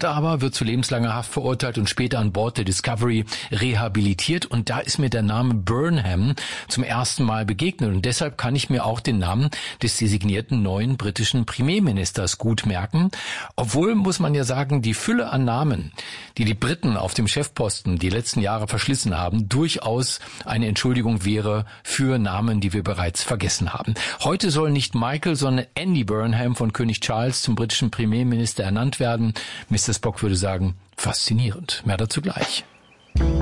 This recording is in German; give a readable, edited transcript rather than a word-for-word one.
scheitert aber, wird zu lebenslanger Haft verurteilt und später an Bord der Discovery rehabilitiert. Und da ist mir der Name Burnham zum ersten Mal begegnet. Und deshalb kann ich mir auch den Namen des designierten neuen britischen Premierministers gut merken. Obwohl, muss man ja sagen, die Fülle an Namen, die die Briten auf dem Chefposten die letzten Jahre verschlissen haben, durchaus eine Entschuldigung wäre für Namen, die wir bereits vergessen haben. Heute soll nicht Michael, sondern Andy Burnham von König Charles zum britischen Premierminister ernannt werden. Mr. Spock würde sagen, faszinierend. Mehr dazu gleich.